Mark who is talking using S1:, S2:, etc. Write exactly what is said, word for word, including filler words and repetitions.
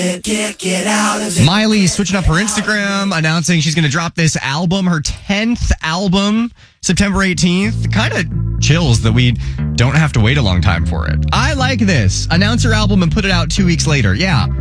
S1: Can't get out of it.
S2: Miley switching up her Instagram, announcing she's going to drop this album, her tenth album, September eighteenth. Kind of chills that we don't have to wait a long time for it. I like this. Announce her album and put it out two weeks later. Yeah.